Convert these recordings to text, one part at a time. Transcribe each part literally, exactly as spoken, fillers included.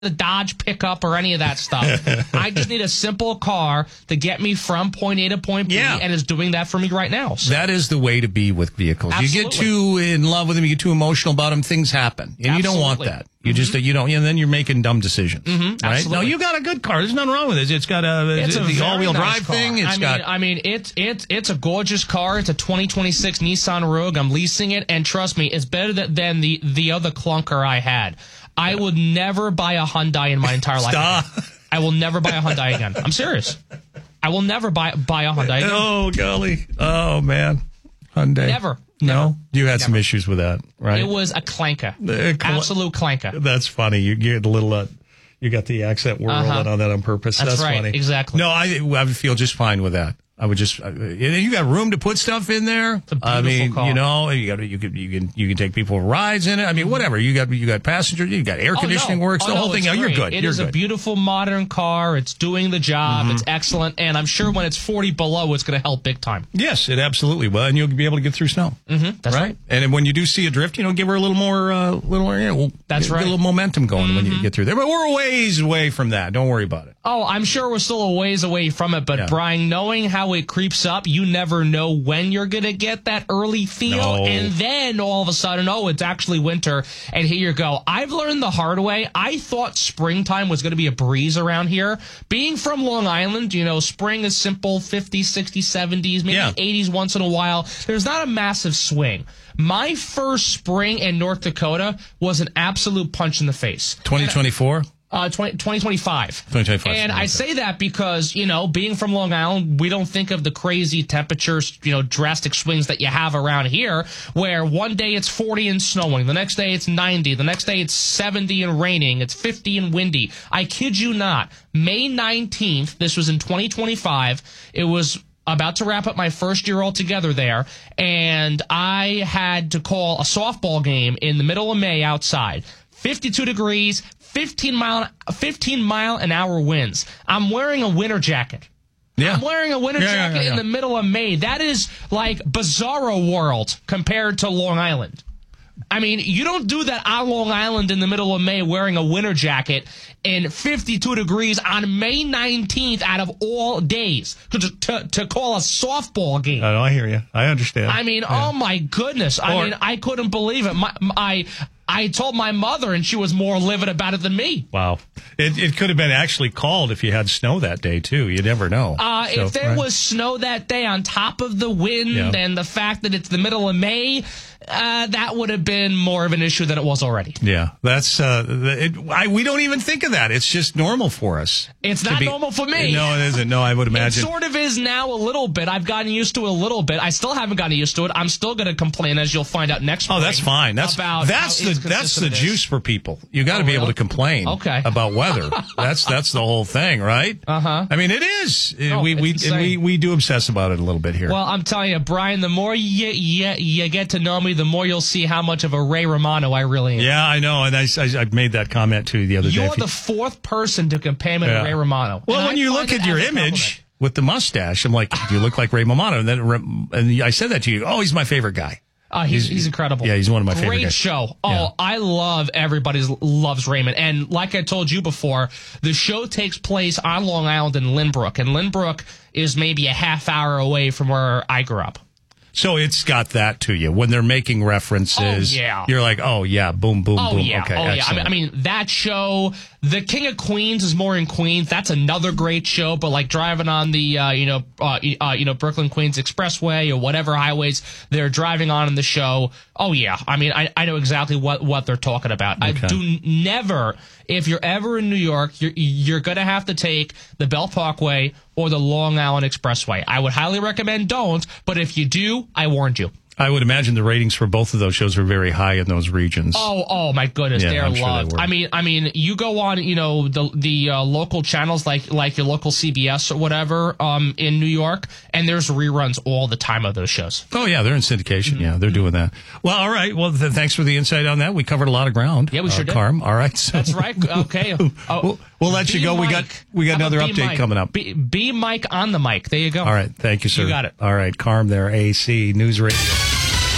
the Dodge pickup or any of that stuff. I just need a simple car to get me from point A to point B, yeah. and is doing that for me right now. So. That is the way to be with vehicles. Absolutely. You get too in love with them, you get too emotional about them, things happen. And Absolutely. you don't want that. You mm-hmm. just, you don't, and then you're making dumb decisions. Mm-hmm. Right? No, you got a good car. There's nothing wrong with it. It's got a, it's it's a the all-wheel nice drive car. thing. It's I mean, got. I mean, it's, it's, it's a gorgeous car. It's a twenty twenty-six Nissan Rogue. I'm leasing it, and trust me, it's better than, than the, the other clunker I had. I would never buy a Hyundai in my entire life. Stop. I will never buy a Hyundai again. I'm serious. I will never buy buy a Hyundai again. Oh, golly. Oh, man. Hyundai. Never. No? Never. You had Never. some issues with that, right? It was a clanker. The cl- Absolute clanker. That's funny. You get a little, uh, you got the accent whirling Uh-huh. on that on purpose. That's, That's right. funny. Exactly. No, I, I would feel just fine with that. I would just, uh, you got room to put stuff in there. It's a beautiful I mean, car. you know, you got, you can, you can, you can take people for rides in it. I mean, whatever. You got, you got passengers, you got air conditioning oh, no. works, oh, the whole no, thing. it's Oh, you're great. good. It you're is good. a beautiful modern car. It's doing the job. Mm-hmm. It's excellent. And I'm sure when it's forty below, it's going to help big time. Yes, it absolutely will. And you'll be able to get through snow. Mm-hmm. That's right. right. And then when you do see a drift, you know, give her a little more, uh, little more, you know, That's get, right. get a little momentum going Mm-hmm. when you get through there. But we're a ways away from that. Don't worry about it. Oh, I'm sure we're still a ways away from it. But, Yeah. Brian, knowing how it creeps up, you never know when you're going to get that early feel. No. And then all of a sudden, oh, it's actually winter. And here you go. I've learned the hard way. I thought springtime was going to be a breeze around here. Being from Long Island, you know, spring is simple, fifties, sixties, seventies, maybe Yeah. eighties once in a while. There's not a massive swing. My first spring in North Dakota was an absolute punch in the face. twenty twenty-four? Uh, twenty, twenty twenty-five. twenty twenty-five. And Okay. I say that because, you know, being from Long Island, we don't think of the crazy temperatures, you know, drastic swings that you have around here, where one day it's forty and snowing, the next day it's ninety, the next day it's seventy and raining, it's fifty and windy. I kid you not. May nineteenth, this was in twenty twenty-five, it was about to wrap up my first year altogether there, and I had to call a softball game in the middle of May outside. fifty-two degrees, fifteen mile, fifteen mile an hour winds. I'm wearing a winter jacket. Yeah. I'm wearing a winter Yeah, yeah, jacket yeah, yeah. in the middle of May. That is like bizarro world compared to Long Island. I mean, you don't do that on Long Island in the middle of May wearing a winter jacket in fifty-two degrees on May nineteenth out of all days to, to, to call a softball game. I know, I hear you. I understand. I mean, Yeah. oh my goodness. I Or- mean, I couldn't believe it. My, I I told my mother, and she was more livid about it than me. Wow. It it could have been actually called if you had snow that day, too. You never know. Uh, So, if there right? was snow that day on top of the wind Yeah. and the fact that it's the middle of May, uh, that would have been more of an issue than it was already. Yeah, that's, uh, it, I, we don't even think of that. It's just normal for us. It's to not be- normal for me. No, it isn't. No, I would It imagine. sort of is now a little bit. I've gotten used to it a little bit. I still haven't gotten used to it. I'm still going to complain, as you'll find out next Oh, spring. that's fine. That's about that's how the that's the inconsistent it is. juice for people. You got to Oh, be able really? to complain Okay. about weather. that's that's the whole thing, right? Uh-huh. I mean, it is. No, we it's we insane. and we we do obsess about it a little bit here. Well, I'm telling you, Brian, the more you, you, you get to know me, the more you'll see how much of a Ray Romano I really am. yeah, I know, and I, I I made that comment too the other day. You're If you- the fourth person to compare me Yeah. to Ray Romano. Well, And when I you find look it at your as a compliment. image with the mustache, I'm like, you look like Ray Romano, and then and I said that to you. Oh, he's my favorite guy. Uh, he's, He's- he's incredible. yeah, he's one of my Great favorite guys. Great show. Oh, Yeah. I love Everybody Loves Raymond. And like I told you before, the show takes place on Long Island in Lynbrook. And Lynbrook is maybe a half hour away from where I grew up. So it's got that to you when they're making references. Oh, yeah. You're like, oh yeah, boom, boom, Oh, boom. yeah. Okay, oh, yeah. I mean, excellent. I mean, that show, The King of Queens is more in Queens. That's another great show. But like driving on the, uh, you know, uh, uh, you know, Brooklyn Queens Expressway or whatever highways they're driving on in the show. Oh, yeah. I mean, I, I know exactly what, what they're talking about. I Okay. do n- never, if you're ever in New York, you're, you're going to have to take the Bell Parkway or the Long Island Expressway. I would highly recommend don't, but if you do, I warned you. I would imagine the ratings for both of those shows are very high in those regions. Oh, oh my goodness, Yeah, they're I'm sure they loved. were. I mean, I mean, you go on, you know, the the uh, local channels like like your local C B S or whatever, um, in New York, and there's reruns all the time of those shows. Oh, yeah, they're in syndication. Yeah, they're doing that. Well, all right. Well, th- thanks for the insight on that. We covered a lot of ground. Yeah, we sure uh, did. Carm. All right. So That's right. Okay, oh, we'll, we'll let you B go. We Mike. got we got How about another B update Mike? coming up. B, B Mike on the mic. There you go. All right. Thank you, sir. You got it. All right. Carm there, A C News Radio.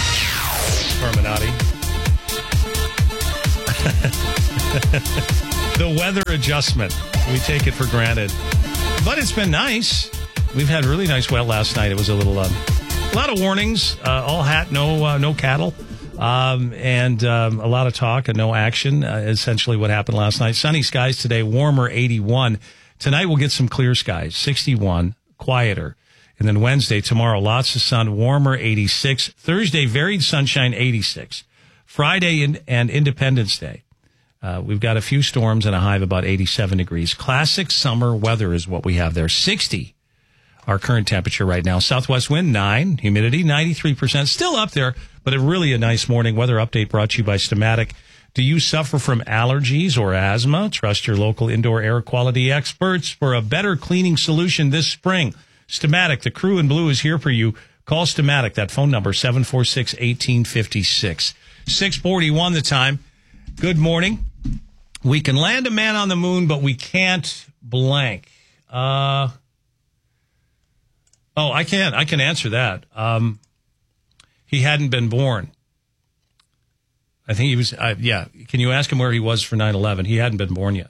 Carminati. The weather adjustment. We take it for granted. But it's been nice. We've had really nice weather last night. It was a little, um, a lot of warnings. Uh, all hat, no uh, no cattle. Um, and um, a lot of talk and no action. Uh, essentially what happened last night. Sunny skies today, warmer eighty-one. Tonight we'll get some clear skies, sixty-one, quieter. And then Wednesday, tomorrow, lots of sun, warmer, eighty-six. Thursday, varied sunshine, eighty-six. Friday and, and Independence Day. Uh, we've got a few storms and a high of about eighty-seven degrees. Classic summer weather is what we have there. sixty, our current temperature right now. Southwest wind, nine. Humidity, ninety-three percent. Still up there, but a really a nice morning. Weather update brought to you by Stamatic. Do you suffer from allergies or asthma? Trust your local indoor air quality experts for a better cleaning solution this spring. Stamatic, the crew in blue is here for you. Call Stamatic. That phone number, seven four six, one eight five six. six forty-one the time. Good morning. We can land a man on the moon, but we can't blank. Uh, oh, I can't. I can answer that. Um, he hadn't been born. I think he was, uh, yeah. Can you ask him where he was for nine eleven? He hadn't been born yet.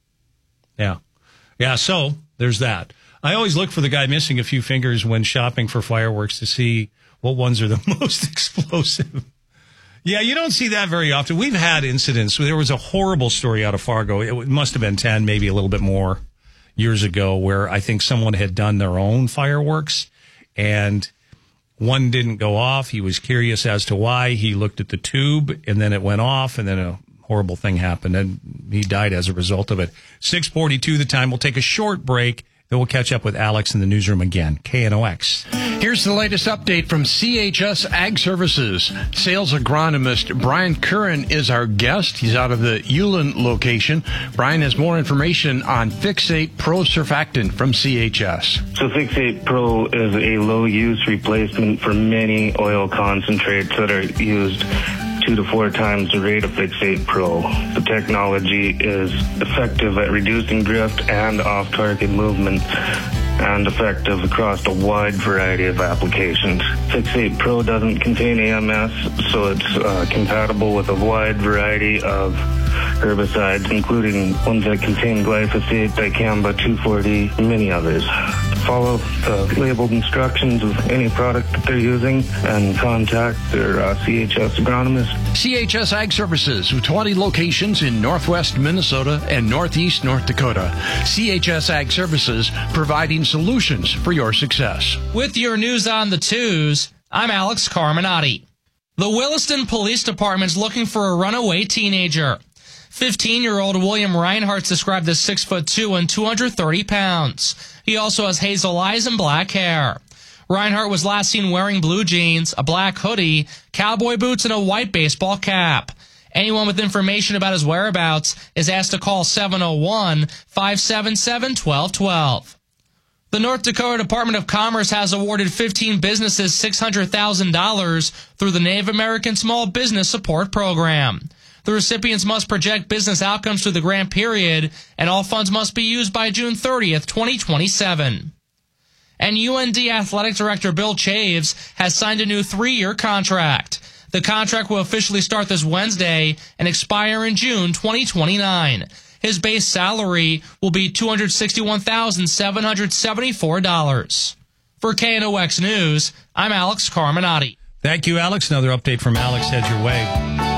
Yeah. Yeah, so there's that. I always look for the guy missing a few fingers when shopping for fireworks to see what ones are the most explosive. Yeah, you don't see that very often. We've had incidents. There was a horrible story out of Fargo. It must have been ten, maybe a little bit more years ago, where I think someone had done their own fireworks and one didn't go off. He was curious as to why. He looked at the tube and then it went off and then a horrible thing happened and he died as a result of it. six forty-two the time. We'll take a short break. Then we'll catch up with Alex in the newsroom again. K N O X. Here's the latest update from C H S Ag Services. Sales agronomist Brian Curran is our guest. He's out of the Ulen location. Brian has more information on Fixate Pro Surfactant from C H S. So Fixate Pro is a low-use replacement for many oil concentrates that are used two to four times the rate of Fixate Pro. The technology is effective at reducing drift and off-target movement and effective across a wide variety of applications. Fixate Pro doesn't contain A M S, so it's uh, compatible with a wide variety of herbicides, including ones that contain glyphosate, dicamba, two four D, and many others. Follow the labeled instructions of any product that they're using and contact their uh, C H S agronomist. C H S Ag Services, with twenty locations in northwest Minnesota and northeast North Dakota. C H S Ag Services, providing solutions for your success. With your news on the twos, I'm Alex Carminati. The Williston Police Department's looking for a runaway teenager. fifteen-year-old William Reinhardt's described as six foot two and two hundred thirty pounds. He also has hazel eyes and black hair. Reinhardt was last seen wearing blue jeans, a black hoodie, cowboy boots, and a white baseball cap. Anyone with information about his whereabouts is asked to call seven oh one, five seven seven, one two one two. The North Dakota Department of Commerce has awarded fifteen businesses six hundred thousand dollars through the Native American Small Business Support Program. The recipients must project business outcomes through the grant period, and all funds must be used by June thirtieth, twenty twenty-seven. And U N D Athletic Director Bill Chaves has signed a new three-year contract. The contract will officially start this Wednesday and expire in June twenty twenty-nine. His base salary will be two hundred sixty-one thousand seven hundred seventy-four dollars. For K N O X News, I'm Alex Carminati. Thank you, Alex. Another update from Alex heads your way.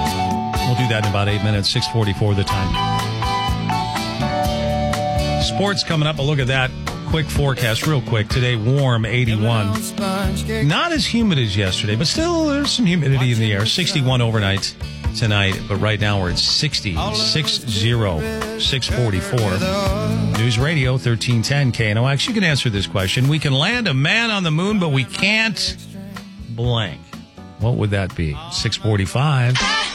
We'll do that in about eight minutes, six forty-four the time. Sports coming up. A look at that. Quick forecast, real quick. Today, warm, eighty-one. Not as humid as yesterday, but still there's some humidity in the air. sixty-one overnight tonight, but right now we're at sixty, six zero, six forty-four. News Radio thirteen ten K N O X. You can answer this question. We can land a man on the moon, but we can't blank. What would that be? six forty-five.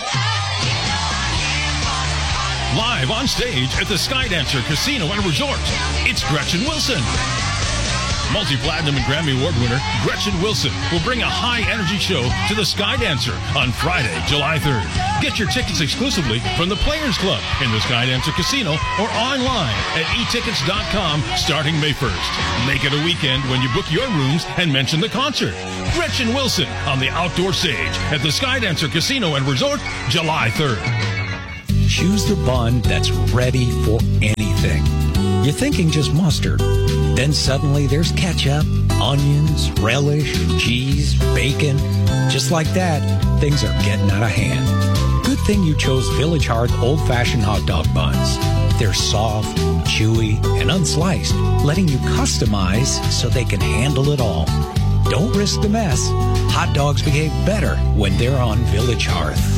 Live on stage at the Skydancer Casino and Resort, it's Gretchen Wilson. Multi-platinum and Grammy Award winner Gretchen Wilson will bring a high-energy show to the Skydancer on Friday, July third. Get your tickets exclusively from the Players Club in the Skydancer Casino or online at e tickets dot com starting May first. Make it a weekend when you book your rooms and mention the concert. Gretchen Wilson on the outdoor stage at the Skydancer Casino and Resort, July third. choose the bun that's ready for anything. You're thinking just mustard. Then suddenly there's ketchup, onions, relish, cheese, bacon. Just like that, things are getting out of hand. Good thing you chose Village Hearth old-fashioned hot dog buns. They're soft, chewy, and unsliced, letting you customize so they can handle it all. Don't risk the mess. Hot dogs behave better when they're on Village Hearth.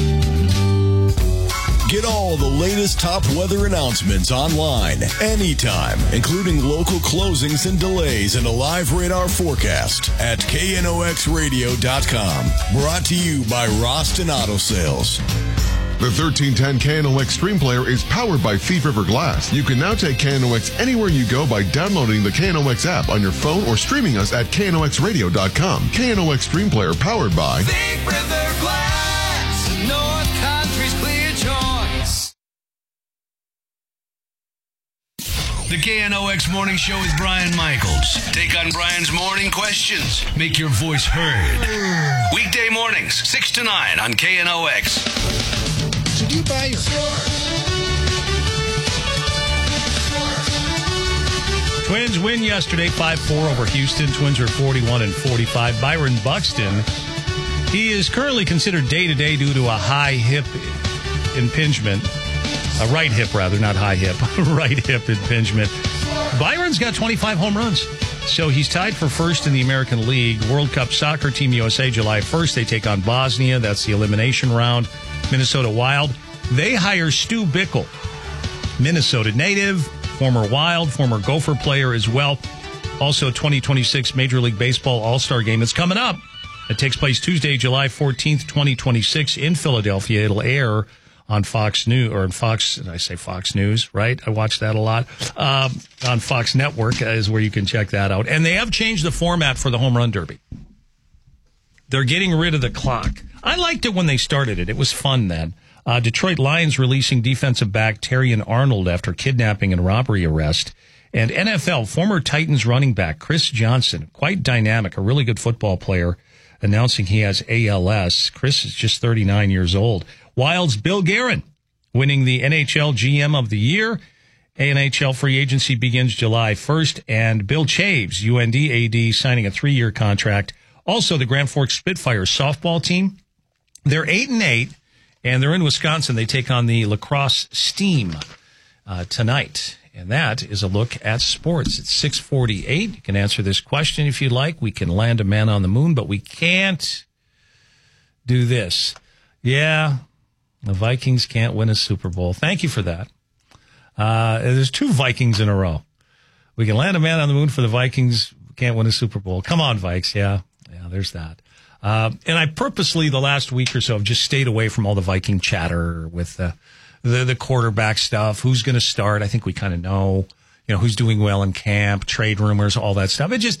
Get all the latest top weather announcements online, anytime, including local closings and delays and a live radar forecast at K N O X radio dot com. Brought to you by Roston Auto Sales. The thirteen ten K N O X Stream Player is powered by Thief River Glass. You can now take K N O X anywhere you go by downloading the K N O X app on your phone or streaming us at K N O X radio dot com. K N O X Stream Player powered by Thief River Glass, North Country's clear choice. The K N O X Morning Show with Brian Michaels. Take on Brian's morning questions. Make your voice heard. Weekday mornings, six to nine on K N O X. Should you buy your... Twins win yesterday, five four over Houston. Twins are forty-one and forty-five. Byron Buxton, he is currently considered day-to-day due to a high hip impingement. A right hip, rather, not high hip. Right hip impingement. Byron's got twenty-five home runs. So he's tied for first in the American League. World Cup Soccer Team U S A, July first. They take on Bosnia. That's the elimination round. Minnesota Wild. They hire Stu Bickel, Minnesota native, former Wild, former Gopher player as well. Also, twenty twenty-six Major League Baseball All-Star Game is coming up. It takes place Tuesday, July fourteenth, twenty twenty-six in Philadelphia. It'll air on Fox News, or on Fox, did I say Fox News, right? I watch that a lot. Um, on Fox Network is where you can check that out. And they have changed the format for the Home Run Derby. They're getting rid of the clock. I liked it when they started it. It was fun then. Uh, Detroit Lions releasing defensive back Terrion Arnold after kidnapping and robbery arrest. And N F L, former Titans running back Chris Johnson, quite dynamic, a really good football player, announcing he has A L S. Chris is just thirty-nine years old. Wild's Bill Guerin winning the N H L G M of the Year. N H L free agency begins July first. And Bill Chaves, U N D A D, signing a three-year contract. Also, the Grand Forks Spitfires softball team, they're eight and eight, and they're in Wisconsin. They take on the Lacrosse Steam uh, tonight. And that is a look at sports. It's six forty-eight. You can answer this question if you'd like. We can land a man on the moon, but we can't do this. Yeah, the Vikings can't win a Super Bowl. Thank you for that. Uh, there's two Vikings in a row. We can land a man on the moon for the Vikings. Can't win a Super Bowl. Come on, Vikes. Yeah, yeah, there's that. Uh, and I purposely, the last week or so, have just stayed away from all the Viking chatter with the the, the quarterback stuff. Who's going to start? I think we kind of know, you know, who's doing well in camp, trade rumors, all that stuff. It just,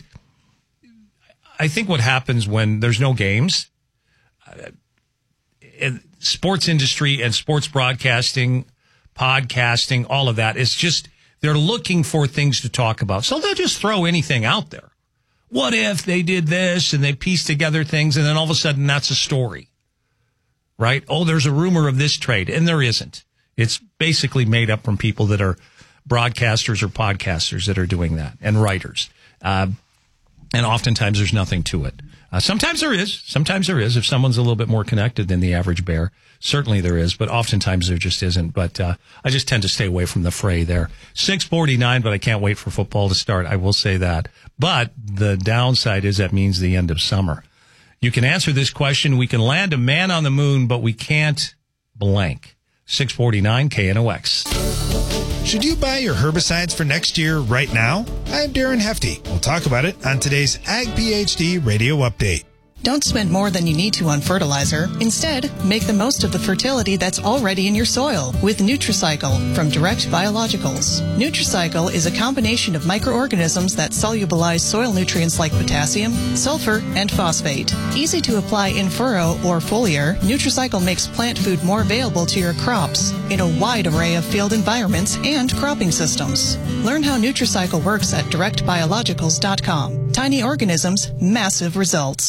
I think what happens when there's no games, uh, in sports industry and sports broadcasting, podcasting, all of that, it's just, they're looking for things to talk about. So they'll just throw anything out there. What if they did this and they piece together things and then all of a sudden that's a story, right? Oh, there's a rumor of this trade, and there isn't. It's basically made up from people that are broadcasters or podcasters that are doing that, and writers. Uh, and oftentimes there's nothing to it. Uh, sometimes there is. Sometimes there is. If someone's a little bit more connected than the average bear, certainly there is. But oftentimes there just isn't. But uh, I just tend to stay away from the fray there. six forty-nine, but I can't wait for football to start. I will say that. But the downside is that means the end of summer. You can answer this question. We can land a man on the moon, but we can't blank. six forty-nine K N O X. Should you buy your herbicides for next year right now? I'm Darren Hefty. We'll talk about it on today's Ag PhD Radio Update. Don't spend more than you need to on fertilizer. Instead, make the most of the fertility that's already in your soil with Nutricycle from Direct Biologicals. Nutricycle is a combination of microorganisms that solubilize soil nutrients like potassium, sulfur, and phosphate. Easy to apply in furrow or foliar, Nutricycle makes plant food more available to your crops in a wide array of field environments and cropping systems. Learn how Nutricycle works at direct biologicals dot com. Tiny organisms, massive results.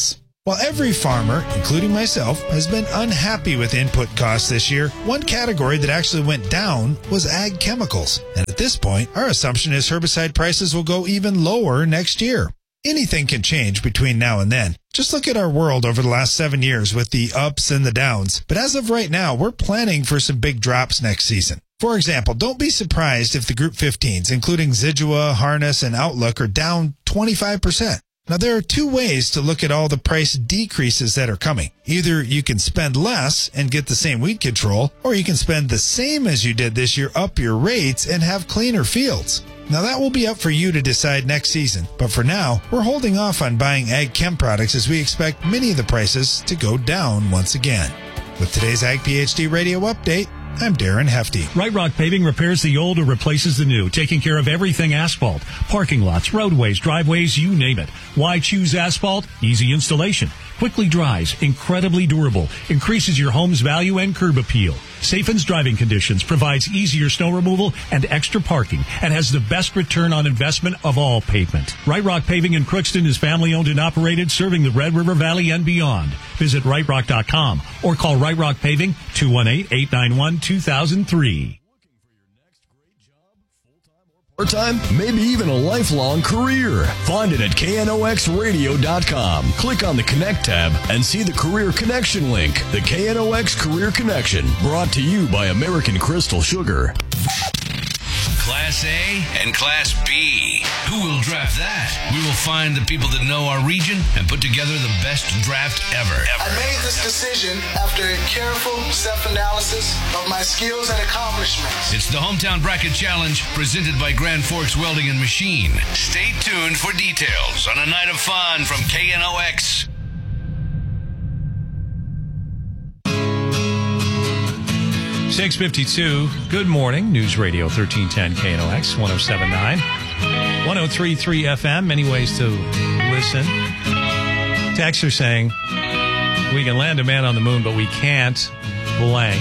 While every farmer, including myself, has been unhappy with input costs this year, one category that actually went down was ag chemicals. And at this point, our assumption is herbicide prices will go even lower next year. Anything can change between now and then. Just look at our world over the last seven years with the ups and the downs. But as of right now, we're planning for some big drops next season. For example, don't be surprised if the Group fifteens, including Zidua, Harness, and Outlook, are down twenty-five percent. Now, there are two ways to look at all the price decreases that are coming. Either you can spend less and get the same weed control, or you can spend the same as you did this year, up your rates, and have cleaner fields. Now, that will be up for you to decide next season. But for now, we're holding off on buying ag chem products as we expect many of the prices to go down once again. With today's Ag PhD Radio Update, I'm Darren Hefty. Right Rock Paving repairs the old or replaces the new, taking care of everything asphalt, parking lots, roadways, driveways, you name it. Why choose asphalt? Easy installation, quickly dries, incredibly durable, increases your home's value and curb appeal. Safens driving conditions, provides easier snow removal and extra parking, and has the best return on investment of all pavement. Right Rock Paving in Crookston is family owned and operated, serving the Red River Valley and beyond. Visit right rock dot com or call Right Rock Paving two one eight, eight nine one, two thousand three. Part-time, maybe even a lifelong career. Find it at K N O X radio dot com. Click on the Connect tab and see the Career Connection link. The K N O X Career Connection, brought to you by American Crystal Sugar. Class A and Class B. Who will draft that? We will find the people that know our region and put together the best draft ever. I made this decision after a careful self-analysis of my skills and accomplishments. It's the Hometown Bracket Challenge presented by Grand Forks Welding and Machine. Stay tuned for details on a night of fun from K N O X. six fifty-two, good morning. News Radio thirteen ten K N O X, one oh seven point nine, one oh three point three F M. Many ways to listen. Texts are saying, we can land a man on the moon, but we can't blank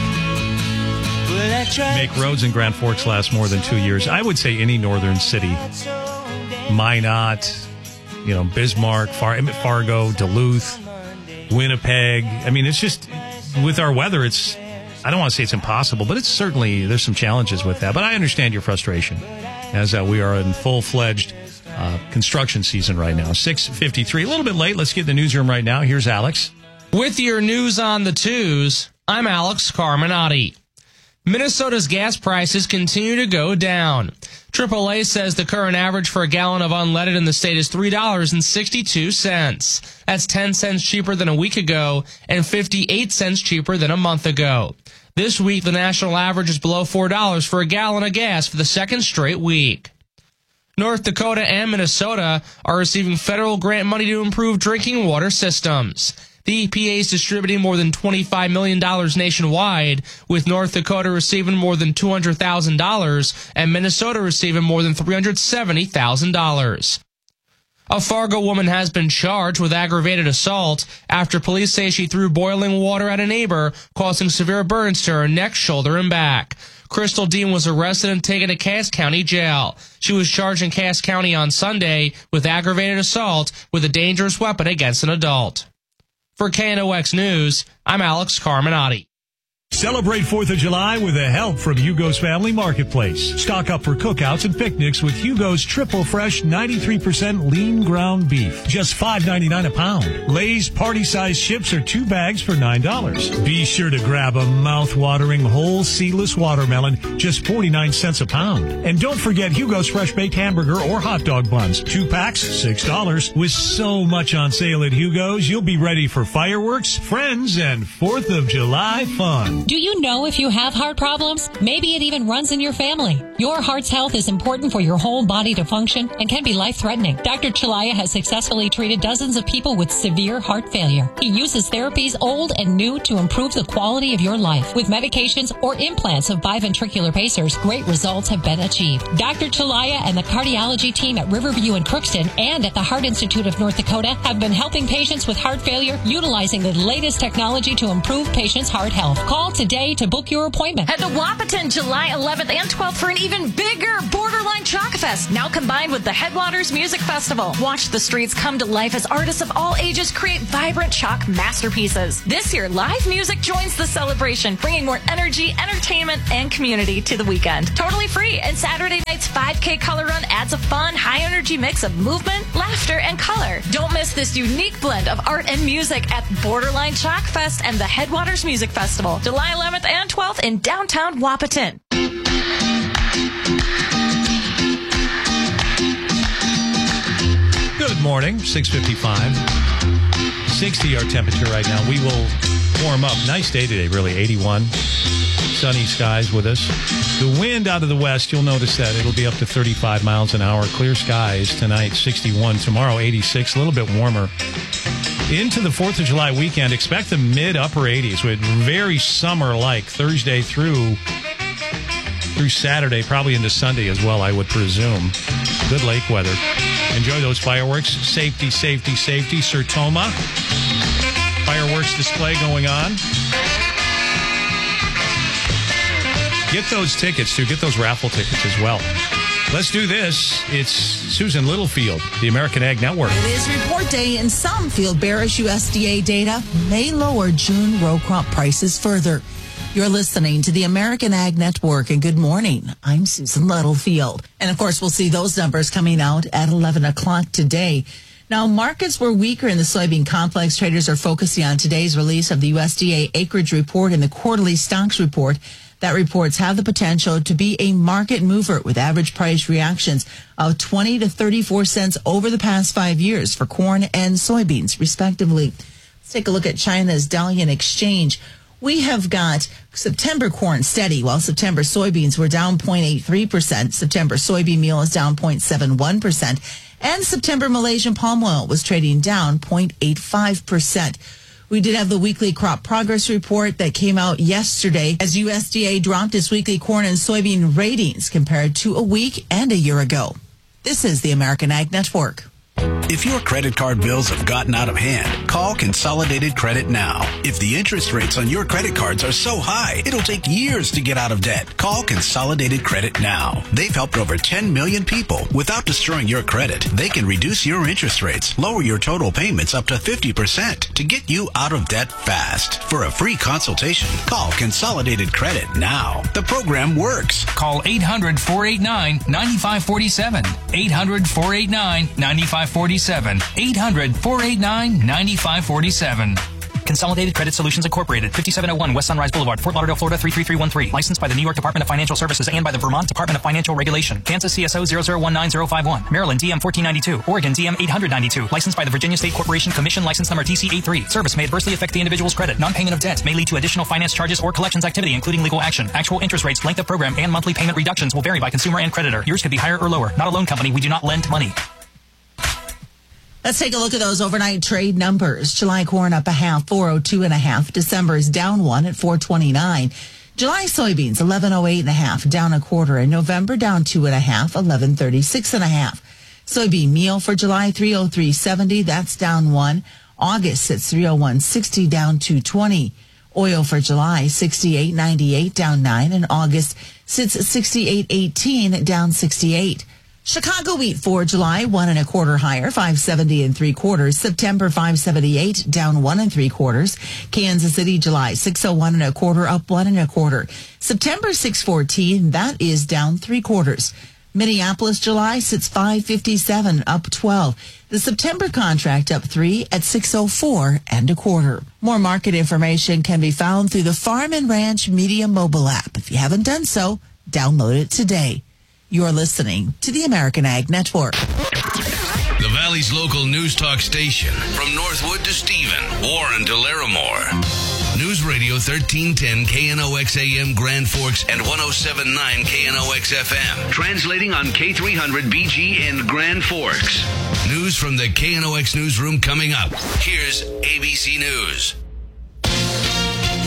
make roads in Grand Forks last more than two years. I would say any northern city, Minot, you know, Bismarck, Far- Fargo, Duluth, Winnipeg. I mean, it's just, with our weather, it's, I don't want to say it's impossible, but it's certainly, there's some challenges with that. But I understand your frustration as uh, we are in full-fledged uh, construction season right now. six fifty-three, a little bit late. Let's get in the newsroom right now. Here's Alex. With your news on the twos, I'm Alex Carminati. Minnesota's gas prices continue to go down. triple A says the current average for a gallon of unleaded in the state is three dollars and sixty-two cents. That's ten cents cheaper than a week ago and fifty-eight cents cheaper than a month ago. This week, the national average is below four dollars for a gallon of gas for the second straight week. North Dakota and Minnesota are receiving federal grant money to improve drinking water systems. The E P A is distributing more than twenty-five million dollars nationwide, with North Dakota receiving more than two hundred thousand dollars and Minnesota receiving more than three hundred seventy thousand dollars. A Fargo woman has been charged with aggravated assault after police say she threw boiling water at a neighbor, causing severe burns to her neck, shoulder, and back. Crystal Dean was arrested and taken to Cass County Jail. She was charged in Cass County on Sunday with aggravated assault with a dangerous weapon against an adult. For K N O X News, I'm Alex Carminati. Celebrate fourth of July with the help from Hugo's Family Marketplace. Stock up for cookouts and picnics with Hugo's Triple Fresh ninety-three percent lean ground beef. Just five ninety-nine a pound. Lay's party-sized chips are two bags for nine dollars. Be sure to grab a mouth-watering whole seedless watermelon, just forty-nine cents a pound. And don't forget Hugo's Fresh Baked Hamburger or hot dog buns. Two packs, six dollars. With so much on sale at Hugo's, you'll be ready for fireworks, friends, and fourth of July fun. Do you know if you have heart problems? Maybe it even runs in your family. Your heart's health is important for your whole body to function and can be life-threatening. Doctor Chalaya has successfully treated dozens of people with severe heart failure. He uses therapies old and new to improve the quality of your life. With medications or implants of biventricular pacers, great results have been achieved. Doctor Chalaya and the cardiology team at Riverview and Crookston and at the Heart Institute of North Dakota have been helping patients with heart failure utilizing the latest technology to improve patients' heart health. Call today to book your appointment. Head to Wapaton July eleventh and twelfth for an even bigger Borderline Chalk Fest, now combined with the Headwaters Music Festival. Watch the streets come to life as artists of all ages create vibrant chalk masterpieces. This year, live music joins the celebration, bringing more energy, entertainment, and community to the weekend. Totally free, and Saturday night's five K Color Run adds a fun, high-energy mix of movement, laughter, and color. Don't miss this unique blend of art and music at Borderline Chalk Fest and the Headwaters Music Festival, July eleventh and twelfth in downtown Wahpeton. Good morning, six fifty-five. sixty our temperature right now. We will warm up. Nice day today, really. eighty-one. Sunny skies with us. The wind out of the west, you'll notice that it'll be up to thirty-five miles an hour. Clear skies tonight, sixty-one. Tomorrow, eighty-six. A little bit warmer. Into the fourth of July weekend, expect the mid-upper eighties with very summer-like Thursday through through Saturday, probably into Sunday as well, I would presume. Good lake weather. Enjoy those fireworks. Safety, safety, safety. Sertoma. Fireworks display going on. Get those tickets, too. Get those raffle tickets as well. Let's do this. It's Susan Littlefield, the American Ag Network. It is report day, and some feel bearish U S D A data may lower June row crop prices further. You're listening to the American Ag Network, and good morning. I'm Susan Littlefield. And, of course, we'll see those numbers coming out at eleven o'clock today. Now, markets were weaker in the soybean complex. Traders are focusing on today's release of the U S D A acreage report and the quarterly stocks report. That reports have the potential to be a market mover with average price reactions of twenty to thirty-four cents over the past five years for corn and soybeans, respectively. Let's take a look at China's Dalian Exchange. We have got September corn steady, while September soybeans were down zero point eight three percent. September soybean meal is down zero point seven one percent. And September Malaysian palm oil was trading down zero point eight five percent. We did have the weekly crop progress report that came out yesterday as U S D A dropped its weekly corn and soybean ratings compared to a week and a year ago. This is the American Ag Network. If your credit card bills have gotten out of hand, call Consolidated Credit now. If the interest rates on your credit cards are so high, it'll take years to get out of debt. Call Consolidated Credit now. They've helped over ten million people without destroying your credit. They can reduce your interest rates, lower your total payments up to fifty percent to get you out of debt fast. For a free consultation, call Consolidated Credit now. The program works. Call eight hundred, four eight nine, nine five four seven. eight hundred, four eight nine, nine five four seven. eight hundred, four eight nine, nine five four seven. Consolidated Credit Solutions Incorporated, fifty-seven oh one West Sunrise Boulevard, Fort Lauderdale, Florida three three three one three. Licensed by the New York Department of Financial Services and by the Vermont Department of Financial Regulation. Kansas C S O zero zero one nine zero five one. Maryland D M fourteen ninety-two. Oregon D M eight hundred ninety-two. Licensed by the Virginia State Corporation Commission, license number T C eighty-three. Service may adversely affect the individual's credit. Non-payment of debt may lead to additional finance charges or collections activity, including legal action. Actual interest rates, length of program, and monthly payment reductions will vary by consumer and creditor. Yours could be higher or lower. Not a loan company. We do not lend money. Let's take a look at those overnight trade numbers. July corn up a half, four oh two and a half. December is down one at four twenty-nine. July soybeans, eleven oh eight and a half, down a quarter. And November down two and a half, eleven thirty-six and a half. Soybean meal for July, three oh three seventy. That's down one. August sits three oh one sixty, down two twenty. Oil for July, sixty-eight ninety-eight, down nine. And August sits at sixty-eight eighteen, down sixty-eight. Chicago wheat for July, one and a quarter higher, five seventy and three quarters. September, five seventy-eight, down one and three quarters. Kansas City, July, six oh one and a quarter, up one and a quarter. September, six fourteen, that is down three quarters. Minneapolis, July, sits five fifty-seven, up twelve. The September contract up three at six oh four and a quarter. More market information can be found through the Farm and Ranch Media mobile app. If you haven't done so, download it today. You're listening to the American Ag Network. The Valley's local news talk station. From Northwood to Stephen, Warren to Larimore. News Radio thirteen ten K N O X A M Grand Forks and one oh seven point nine K N O X F M. Translating on K three hundred B G in Grand Forks. News from the K N O X newsroom coming up. Here's A B C News.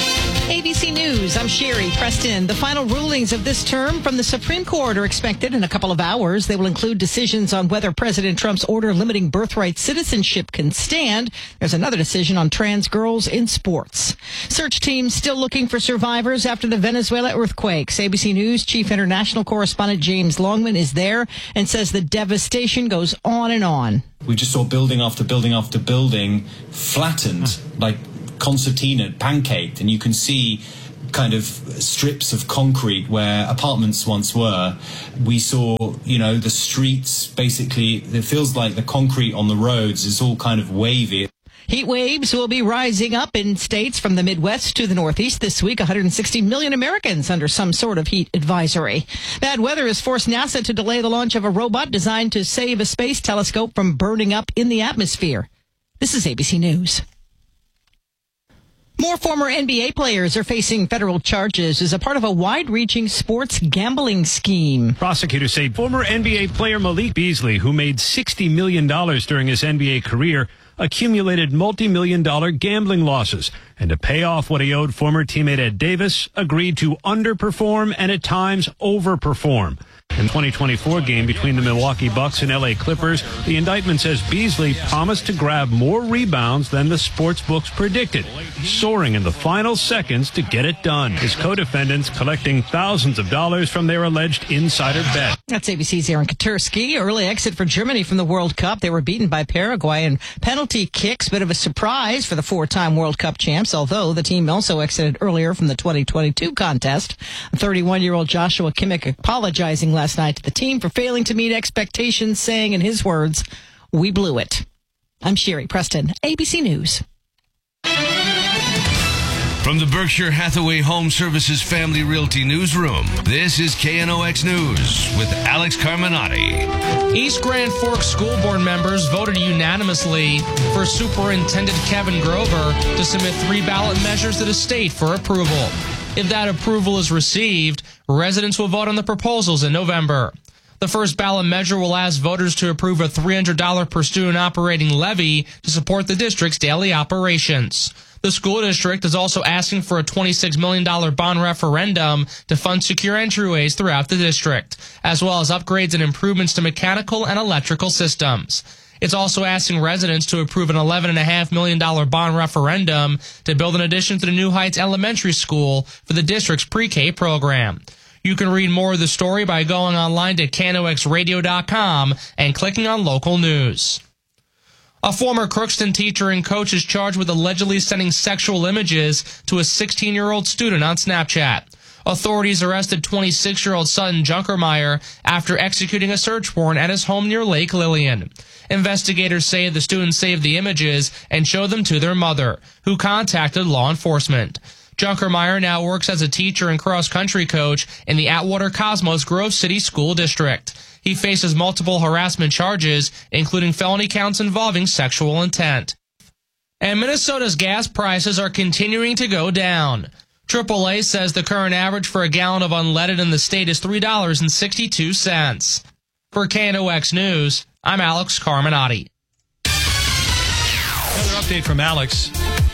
A B C News, I'm Sherry Preston. The final rulings of this term from the Supreme Court are expected in a couple of hours. They will include decisions on whether President Trump's order limiting birthright citizenship can stand. There's another decision on trans girls in sports. Search teams still looking for survivors after the Venezuela earthquakes. A B C News Chief International Correspondent James Longman is there and says the devastation goes on and on. We just saw building after building after building flattened, like concertina, pancaked, and you can see kind of strips of concrete where apartments once were. We saw, you know, the streets basically, it feels like the concrete on the roads is all kind of wavy. Heat waves will be rising up in states from the Midwest to the Northeast this week. one hundred sixty million Americans under some sort of heat advisory. Bad weather has forced NASA to delay the launch of a robot designed to save a space telescope from burning up in the atmosphere. This is A B C News. More former N B A players are facing federal charges as a part of a wide-reaching sports gambling scheme. Prosecutors say former N B A player Malik Beasley, who made sixty million dollars during his N B A career, accumulated multi-million dollar gambling losses. And to pay off what he owed former teammate Ed Davis, agreed to underperform and at times overperform. In the twenty twenty-four game between the Milwaukee Bucks and L A Clippers, the indictment says Beasley promised to grab more rebounds than the sports books predicted, soaring in the final seconds to get it done. His co-defendants collecting thousands of dollars from their alleged insider bet. That's A B C's Aaron Katursky. Early exit for Germany from the World Cup. They were beaten by Paraguay in penalty kicks. Bit of a surprise for the four-time World Cup champs, although the team also exited earlier from the twenty twenty-two contest. thirty-one-year-old Joshua Kimmich apologizing last night to the team for failing to meet expectations, saying in his words, "We blew it." I'm Sherry Preston, A B C News. From the Berkshire Hathaway Home Services Family Realty Newsroom, this is K N O X News with Alex Carminati. East Grand Forks School Board members voted unanimously for Superintendent Kevin Grover to submit three ballot measures to the state for approval. If that approval is received, residents will vote on the proposals in November. The first ballot measure will ask voters to approve a three hundred dollars per student operating levy to support the district's daily operations. The school district is also asking for a twenty-six million dollars bond referendum to fund secure entryways throughout the district, as well as upgrades and improvements to mechanical and electrical systems. It's also asking residents to approve an eleven point five million dollars bond referendum to build an addition to the New Heights Elementary School for the district's pre-K program. You can read more of the story by going online to K N O X radio dot com and clicking on local news. A former Crookston teacher and coach is charged with allegedly sending sexual images to a sixteen-year-old student on Snapchat. Authorities arrested twenty-six-year-old Sutton Junkermeyer after executing a search warrant at his home near Lake Lillian. Investigators say the student saved the images and showed them to their mother, who contacted law enforcement. Junkermeyer now works as a teacher and cross-country coach in the Atwater Cosmos Grove City School District. He faces multiple harassment charges, including felony counts involving sexual intent. And Minnesota's gas prices are continuing to go down. triple A says the current average for a gallon of unleaded in the state is three dollars and sixty-two cents. For K N O X News, I'm Alex Carminati. Another update from Alex.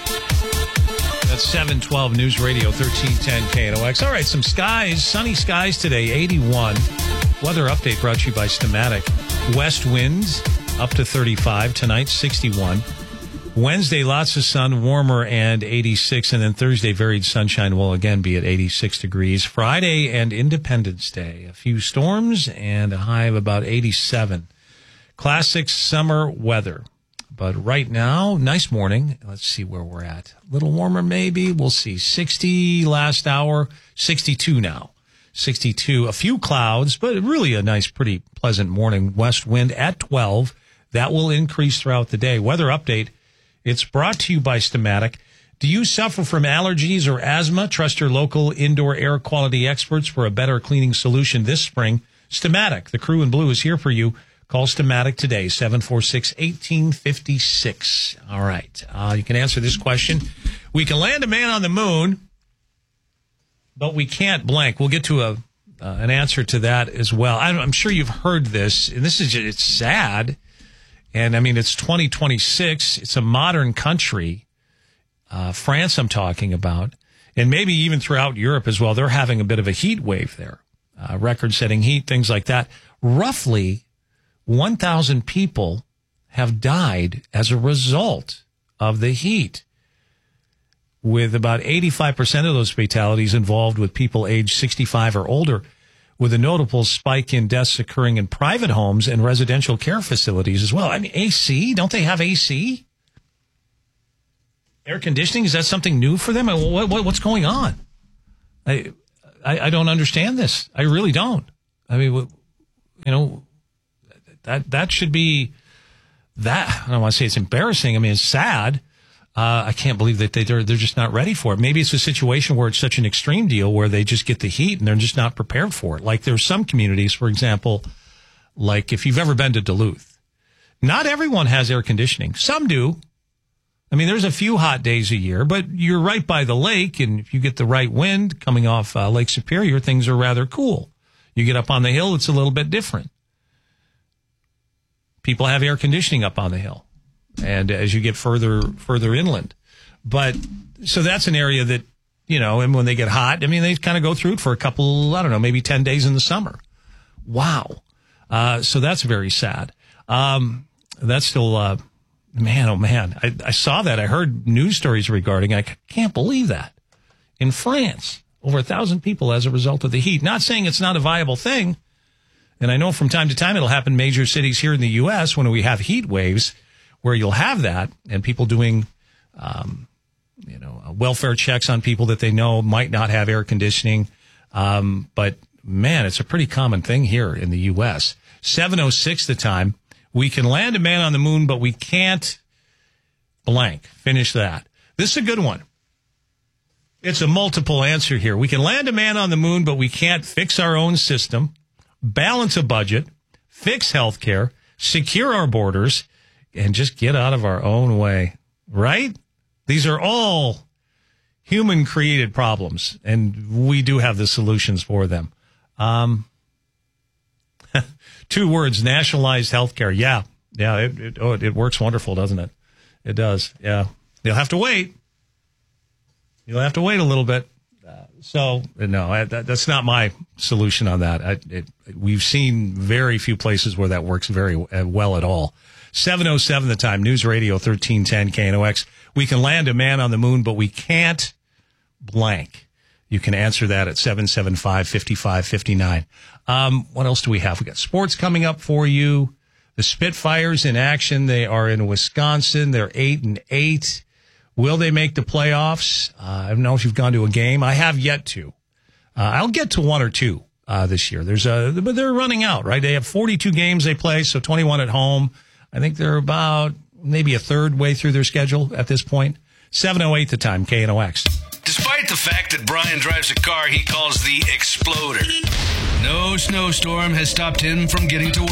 That's seven twelve News Radio, thirteen ten K N O X. All right, some skies, sunny skies today, eighty-one. Weather update brought to you by Stamatic. West winds up to thirty-five. Tonight, sixty-one. Wednesday, lots of sun, warmer, and eighty-six. And then Thursday, varied sunshine will again be at eighty-six degrees. Friday and Independence Day, a few storms and a high of about eighty-seven. Classic summer weather. But right now, nice morning. Let's see where we're at. A little warmer maybe. We'll see. sixty last hour, sixty-two now. sixty-two. A few clouds, but really a nice, pretty pleasant morning. West wind at twelve. That will increase throughout the day. Weather update. It's brought to you by Stamatic. Do you suffer from allergies or asthma? Trust your local indoor air quality experts for a better cleaning solution this spring. Stamatic, the crew in blue, is here for you. Call Stamatic today, seven four six, one eight five six. All right. Uh, you can answer this question. We can land a man on the moon, but we can't blank. We'll get to a uh, an answer to that as well. I'm, I'm sure you've heard this, and this is it's sad. And, I mean, it's twenty twenty-six. It's a modern country. Uh, France, I'm talking about. and maybe even throughout Europe as well, they're having a bit of a heat wave there, uh, record-setting heat, things like that. Roughly one thousand people have died as a result of the heat, with about eighty-five percent of those fatalities involved with people aged sixty-five or older, with a notable spike in deaths occurring in private homes and residential care facilities as well. I mean, A C, don't they have A C? Air conditioning, is that something new for them? What, what, what's going on? I, I I don't understand this. I really don't. I mean, you know, that that should be that. I don't want to say it's embarrassing. I mean, it's sad. Uh, I can't believe that they, they're they're just not ready for it. Maybe it's a situation where it's such an extreme deal where they just get the heat and they're just not prepared for it. Like there's some communities, for example, like if you've ever been to Duluth, not everyone has air conditioning. Some do. I mean, there's a few hot days a year, but you're right by the lake, and if you get the right wind coming off uh, Lake Superior, things are rather cool. You get up on the hill, it's a little bit different. People have air conditioning up on the hill, and as you get further further inland. But so that's an area that, you know, and when they get hot, I mean, they kind of go through it for a couple, I don't know, maybe ten days in the summer. Wow. Uh, so that's very sad. Um, that's still... Uh, Man, oh man, I, I saw that. I heard news stories regarding, I can't believe that. In France, over a thousand people as a result of the heat. Not saying it's not a viable thing. And I know from time to time it'll happen in major cities here in the U S when we have heat waves where you'll have that, and people doing, um, you know, welfare checks on people that they know might not have air conditioning. Um, but man, it's a pretty common thing here in the U S. seven oh six the time. We can land a man on the moon, but we can't blank. Finish that. This is a good one. It's a multiple answer here. We can land a man on the moon, but we can't fix our own system, balance a budget, fix healthcare, secure our borders, and just get out of our own way. Right? These are all human-created problems, and we do have the solutions for them. Um... Two words, nationalized healthcare. Yeah. Yeah. It, it, oh, it works wonderful, doesn't it? It does. Yeah. You'll have to wait. You'll have to wait a little bit. Uh, so, no, I, that, that's not my solution on that. I, it, we've seen very few places where that works very well at all. seven oh seven the time, News Radio thirteen ten K N O X. We can land a man on the moon, but we can't blank. You can answer that at seven seven five, five five five nine. Um, what else do we have? We got sports coming up for you. The Spitfires in action. They are in Wisconsin. They're eight and eight. Will they make the playoffs? Uh, I don't know if you've gone to a game. I have yet to. Uh, I'll get to one or two uh, this year. There's a, but they're running out, right? They have forty-two games they play, so twenty-one at home. I think they're about maybe a third way through their schedule at this point. seven oh eight the time, K N O X. Despite the fact that Brian drives a car he calls the Exploder, no snowstorm has stopped him from getting to work.